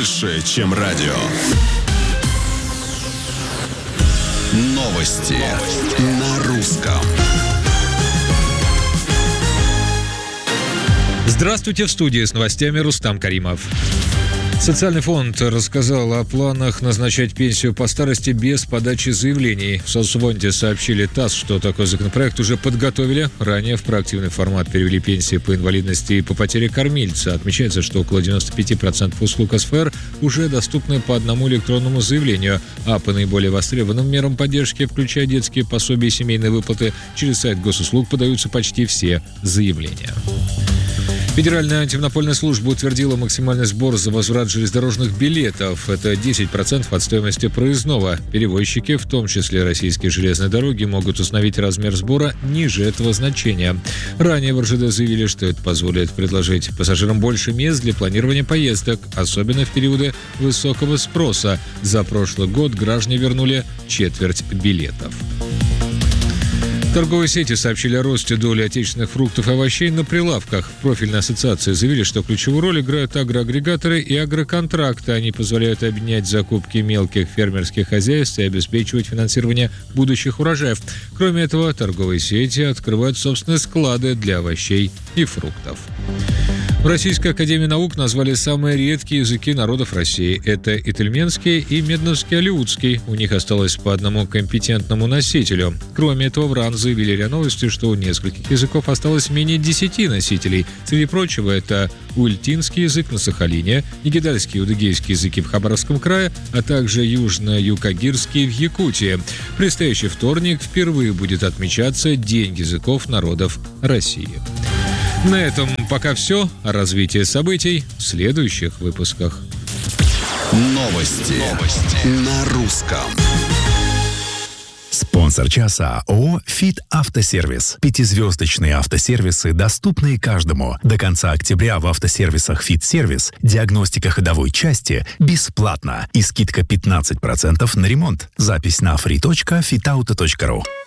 больше, чем радио. Новости на русском. Здравствуйте, в студии с новостями Рустам Каримов. Социальный фонд рассказал о планах назначать пенсию по старости без подачи заявлений. В соцфонде сообщили ТАСС, что такой законопроект уже подготовили. Ранее в проактивный формат перевели пенсии по инвалидности и по потере кормильца. Отмечается, что около 95% услуг СФР уже доступны по одному электронному заявлению, а по наиболее востребованным мерам поддержки, включая детские пособия и семейные выплаты, через сайт госуслуг подаются почти все заявления. Федеральная антимонопольная служба утвердила максимальный сбор за возврат железнодорожных билетов. Это 10% от стоимости проездного. Перевозчики, в том числе российские железные дороги, могут установить размер сбора ниже этого значения. Ранее в РЖД заявили, что это позволит предложить пассажирам больше мест для планирования поездок, особенно в периоды высокого спроса. За прошлый год граждане вернули четверть билетов. Торговые сети сообщили о росте доли отечественных фруктов и овощей на прилавках. В профильной ассоциации заявили, что ключевую роль играют агроагрегаторы и агроконтракты. Они позволяют объединять закупки мелких фермерских хозяйств и обеспечивать финансирование будущих урожаев. Кроме этого, торговые сети открывают собственные склады для овощей и фруктов. В Российской академии наук назвали самые редкие языки народов России. Это ительменский и медновский-алеутский. У них осталось по одному компетентному носителю. Кроме этого, в РАН заявили РИА Новости, что у нескольких языков осталось менее 10 носителей. Среди прочего, это уильтинский язык на Сахалине, негидальский и удыгейский языки в Хабаровском крае, а также южно-юкагирский в Якутии. В предстоящий вторник впервые будет отмечаться День языков народов России. На этом пока все. О развитии событий в следующих выпусках. Новости на русском. Спонсор часа ООО «ФИТ Автосервис». 5-звездочные автосервисы, доступные каждому. До конца октября в автосервисах «ФИТ Сервис» диагностика ходовой части бесплатна и скидка 15% на ремонт. Запись на free.fitauto.ru.